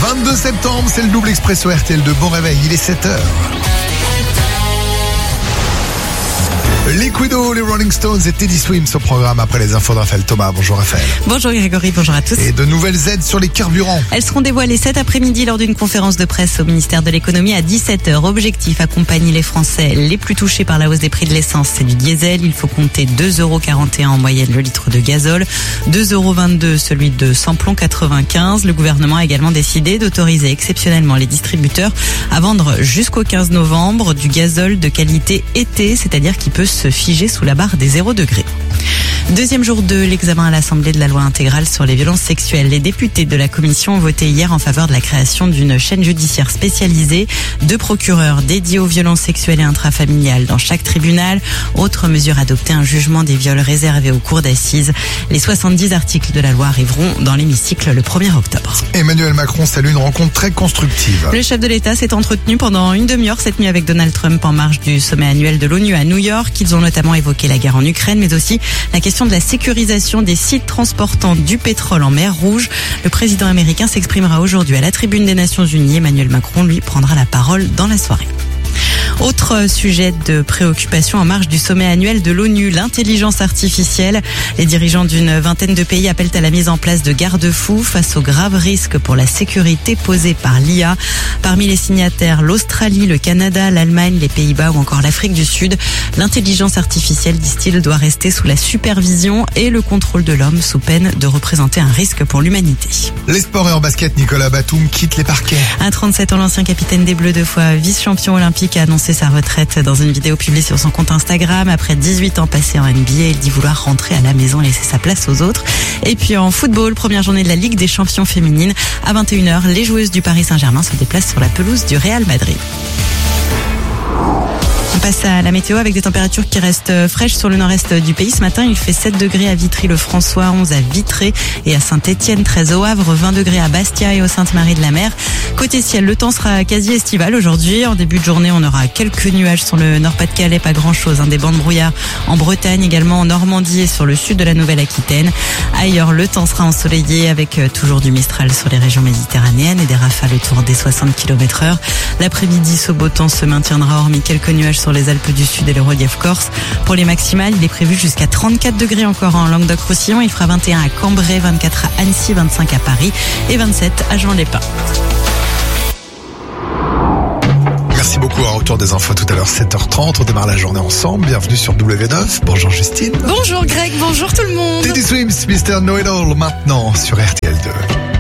22 septembre, c'est le double expresso RTL2. Bon réveil, il est 7h. Liquido, les Rolling Stones et Teddy Swims au programme après les infos de Raphaël Thomas. Bonjour Raphaël. Bonjour Grégory, bonjour à tous. Et de nouvelles aides sur les carburants. Elles seront dévoilées cet après-midi lors d'une conférence de presse au ministère de l'économie à 17h. Objectif, accompagner les Français les plus touchés par la hausse des prix de l'essence. C'est du diesel, il faut compter 2,41€ en moyenne le litre de gazole, 2,22€ celui de samplon 95. Le gouvernement a également décidé d'autoriser exceptionnellement les distributeurs à vendre jusqu'au 15 novembre du gazole de qualité été, c'est-à-dire qui peut se figer sous la barre des 0 degrés. Deuxième jour de l'examen à l'Assemblée de la loi intégrale sur les violences sexuelles. Les députés de la commission ont voté hier en faveur de la création d'une chaîne judiciaire spécialisée, 2 procureurs dédiés aux violences sexuelles et intrafamiliales dans chaque tribunal. Autre mesure adoptée, un jugement des viols réservé aux cours d'assises. Les 70 articles de la loi arriveront dans l'hémicycle le 1er octobre. Emmanuel Macron salue une rencontre très constructive. Le chef de l'État s'est entretenu pendant une demi-heure cette nuit avec Donald Trump en marge du sommet annuel de l'ONU à New York. Ils ont notamment évoqué la guerre en Ukraine, mais aussi la question de la sécurisation des sites transportant du pétrole en mer Rouge. Le président américain s'exprimera aujourd'hui à la tribune des Nations Unies. Emmanuel Macron, lui, prendra la parole dans la soirée. Autre sujet de préoccupation en marge du sommet annuel de l'ONU, l'intelligence artificielle. Les dirigeants d'une vingtaine de pays appellent à la mise en place de garde-fous face aux graves risques pour la sécurité posés par l'IA. Parmi les signataires, l'Australie, le Canada, l'Allemagne, les Pays-Bas ou encore l'Afrique du Sud. L'intelligence artificielle, disent-ils, doit rester sous la supervision et le contrôle de l'homme sous peine de représenter un risque pour l'humanité. Les sports et en basket, Nicolas Batum quitte les parquets. À 37 ans, l'ancien capitaine des Bleus, 2 fois vice-champion olympique, a annoncé sa retraite dans une vidéo publiée sur son compte Instagram. Après 18 ans passés en NBA, il dit vouloir rentrer à la maison et laisser sa place aux autres. Et puis en football, première journée de la Ligue des champions féminines. À 21h, les joueuses du Paris Saint-Germain se déplacent sur la pelouse du Real Madrid. On passe à la météo avec des températures qui restent fraîches sur le nord-est du pays. Ce matin, il fait 7 degrés à Vitry-le-François, 11 à Vitré et à Saint-Étienne, 13 au Havre, 20 degrés à Bastia et au Sainte-Marie-de-la-Mer. Côté ciel, le temps sera quasi estival aujourd'hui. En début de journée, on aura quelques nuages sur le Nord-Pas-de-Calais, pas grand-chose. Des bancs de brouillard en Bretagne, également en Normandie et sur le sud de la Nouvelle-Aquitaine. Ailleurs, le temps sera ensoleillé avec toujours du Mistral sur les régions méditerranéennes et des rafales autour des 60 km/h. L'après-midi, ce beau temps se maintiendra hormis quelques nuages sur les Alpes du Sud et le relief corse. Pour les maximales, il est prévu jusqu'à 34 degrés encore en Languedoc-Roussillon. Il fera 21 à Cambrai, 24 à Annecy, 25 à Paris et 27 à Juan-les-Pins. Merci beaucoup. À retour des infos tout à l'heure, 7h30. On démarre la journée ensemble. Bienvenue sur W9. Bonjour Justine. Bonjour Greg, bonjour tout le monde. Teddy Swims, Mr. Know It All, maintenant sur RTL2.